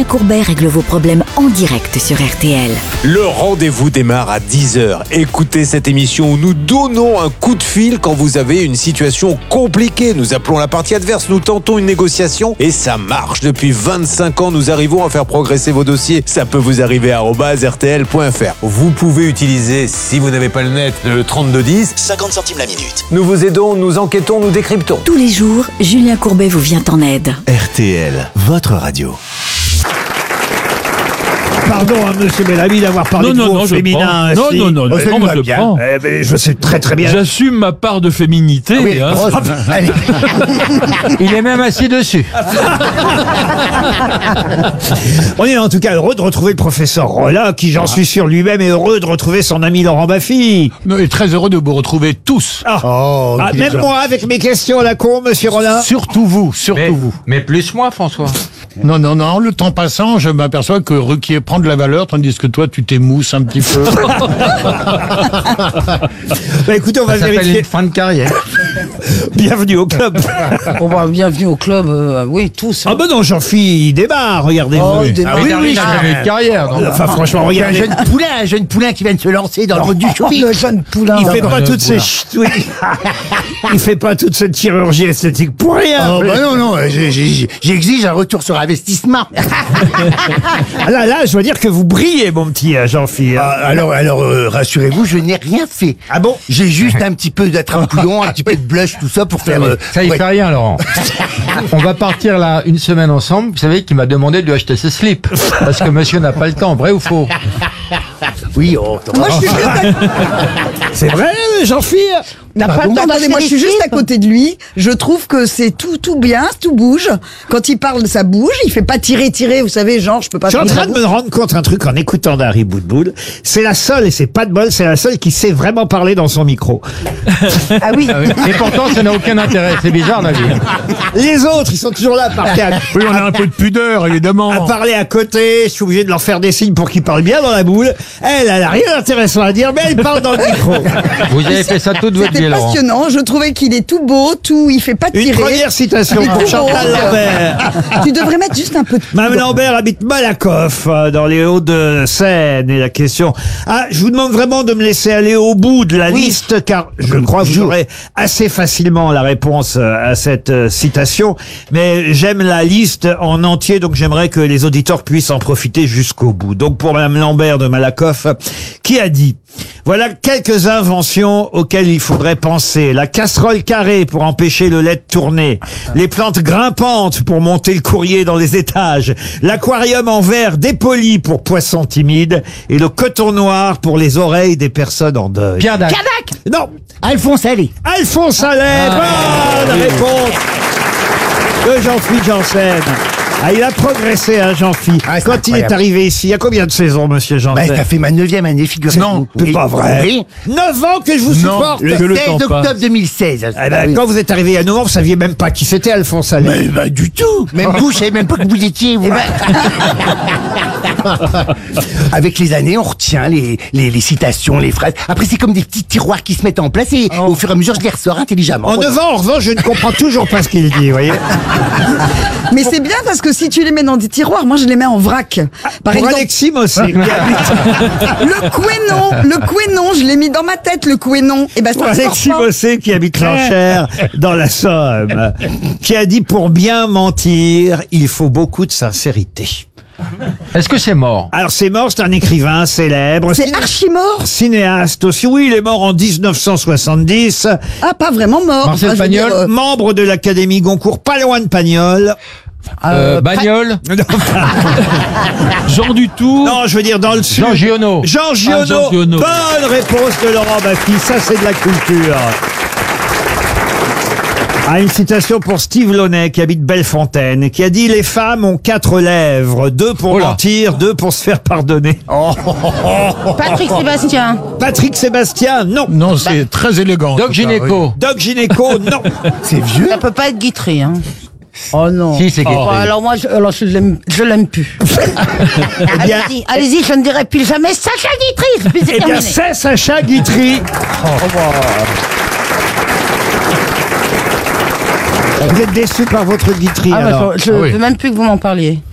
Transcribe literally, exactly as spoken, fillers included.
Julien Courbet règle vos problèmes en direct sur R T L. Le rendez-vous démarre à dix heures. Écoutez cette émission où nous donnons un coup de fil quand vous avez une situation compliquée. Nous appelons la partie adverse, nous tentons une négociation et ça marche. Depuis vingt-cinq ans, nous arrivons à faire progresser vos dossiers. Ça peut vous arriver à arobase r t l point f r. Vous pouvez utiliser, si vous n'avez pas le net, le trente-deux dix. cinquante centimes la minute. Nous vous aidons, nous enquêtons, nous décryptons. Tous les jours, Julien Courbet vous vient en aide. R T L, votre radio. Pardon, hein, monsieur Bellamy, d'avoir parlé Non, de non, vous non, au je féminin. prends. Non, ainsi. non, non, non, Oh, ça non, lui moi, va je bien. prends. Eh ben, je sais très très bien. J'assume ma part de féminité. Ah oui, hein. oh, allez. Il est même assis dessus. On est en tout cas heureux de retrouver le professeur Rollin, qui, j'en suis sûr, lui-même est heureux de retrouver son ami Laurent Baffy. Non, et très heureux de vous retrouver tous. Ah, Oh, Ah, même moi, avec mes questions à la con, monsieur Rollin. Surtout vous, surtout Mais, vous. mais plus moi, François. Non, non, non, le temps passant, je m'aperçois que Ruquier prend de la valeur, tandis que toi, tu t'émousses un petit peu. Bah, écoutez, on va Ça s'appelle vérifier. une fin de carrière. Bienvenue au club. Bon bah, bienvenue au club, euh, oui, tous. Ah ben non, Jean-Philippe, il démarre, regardez-vous. Oh, il démarre. Ah oui, oui, Ah, une carrière, non Enfin, franchement, regardez. poulain, un jeune poulain qui vient de se lancer dans le monde du Oh, showbiz. le jeune poulain. Il fait non, pas non, toute ces voilà. ch- oui. Il fait pas toute cette chirurgie esthétique pour rien. Oh, bah non, non, j'ai- j'ai- j'exige un retour sur investissement. Ah là, là, je dois dire que vous brillez, mon petit euh, Jean-Philippe. Ah, alors, alors euh, rassurez-vous, je n'ai rien fait. Ah bon? J'ai juste un petit peu d'attrape-pouillon, un petit peu de blush, tout ça pour faire... euh, Ça y ouais. fait rien, Laurent. On va partir là une semaine ensemble. Vous savez qu'il m'a demandé de lui acheter ses slips. Parce que monsieur n'a pas le temps, vrai ou faux? Oui, oh, attends. Moi, je suis juste à... C'est vrai, Jean-Philippe? n'a pas le temps. Attendez, moi, je suis juste à côté de lui. Je trouve que c'est tout, tout bien, tout bouge. Quand il parle, ça bouge. Il fait pas tirer, tirer. Vous savez, genre, je peux pas. Je suis en faire train de me rendre compte un truc en écoutant Dari Boudboul. C'est la seule, et c'est pas de bol, c'est la seule qui sait vraiment parler dans son micro. Ah oui. Et pourtant, ça n'a aucun intérêt. C'est bizarre, la vie. Les autres, ils sont toujours là à parler à, Oui, on a un peu de pudeur, évidemment. à parler à côté. Je suis obligé de leur faire des signes pour qu'ils parlent bien dans la boule. Elle, elle a rien d'intéressant à dire, mais elle parle dans le micro. Vous avez fait ça toute votre vie, C'était Laurent. passionnant. Je trouvais qu'il est tout beau, tout. Il fait pas Une tirer. première citation Il est pour tout Chantal rose. Lambert. Tu devrais mettre juste un peu de. Mme Lambert habite Malakoff, euh, dans les Hauts-de-Seine. Et la question... Ah, je vous demande vraiment de me laisser aller au bout de la liste, car je crois que vous aurez assez facilement la réponse euh, à cette euh, citation. Mais j'aime la liste en entier, donc j'aimerais que les auditeurs puissent en profiter jusqu'au bout. Donc pour Mme Lambert de Malakoff, qui a dit... Voilà quelques inventions auxquelles il faudrait penser. La casserole carrée pour empêcher le lait de tourner. Les plantes grimpantes pour monter le courrier dans les étages. L'aquarium en verre dépoli pour poissons timides. Et le coton noir pour les oreilles des personnes en deuil. Pierre Dac. Non, Alphonse Allais. Alphonse Allais. Bonne réponse de Jean-Philippe Janssen. Ah, il a progressé, hein, Jean-Philippe. Ah, c'est Quand il est incroyable. arrivé ici, il y a combien de saisons, monsieur Bah, Janssen? ça fait ma neuvième année, figurez-vous. Non, c'est Oui. pas vrai. Oui. Neuf ans que je vous supporte. Le Que le seize temps octobre passe. deux mille seize. Eh ben, quand vous êtes arrivé à novembre, vous saviez même pas qui c'était Alphonse Allais. Mais bah, du tout. Même vous, je savais même pas que vous étiez. Vous. Avec les années, on retient les, les, les citations, les phrases. Après, c'est comme des petits tiroirs qui se mettent en place et au fur et à mesure, je les ressors intelligemment. En neuf ans, en revanche, je ne comprends toujours pas ce qu'il dit, vous voyez. Mais c'est bien parce que si tu les mets dans des tiroirs, moi je les mets en vrac. Par Pour exemple, Alexis aussi. le Quénon, le Quénon, je l'ai mis dans ma tête, le Quénon. Et ben Pour ça sort Alexis pas. Bossé, qui habite l'Enchère, dans la Somme, qui a dit pour bien mentir, il faut beaucoup de sincérité. Est-ce que c'est mort? Alors c'est mort, c'est un écrivain célèbre. C'est ciné- archi mort. Cinéaste aussi. Oui, il est mort en dix-neuf cent soixante-dix. Ah, pas vraiment mort. Marcel Enfin, je veux dire, Pagnol. euh, Membre de l'Académie Goncourt, pas loin de Pagnol. Euh, Bagnole? Jean Dutour. Non, je veux dire dans le sud. Jean Giono. Jean Giono. Ah, Jean Giono. Bonne réponse de Laurent Baffy. Ça, c'est de la culture. Ah, une citation pour Steve Launay, qui habite Bellefontaine, qui a dit « Les femmes ont quatre lèvres, deux pour Oh là. mentir, deux pour se faire pardonner. Patrick Sébastien. » Patrick Sébastien, non. Non, c'est très élégant. Doc Gynéco. Doc Gynéco, non. C'est vieux. Ça peut pas être Guitry, hein. Oh non. Si, c'est Bon, Guitry. alors moi, je, alors je l'aime, je l'aime plus. Eh bien, Allez-y, allez-y, je ne dirai plus jamais Sacha Guitry. Puis c'est eh bien terminé. c'est Sacha Guitry. Vous êtes déçu par votre Guitry, Ah, bah, alors je je Ah oui. veux même plus que vous m'en parliez.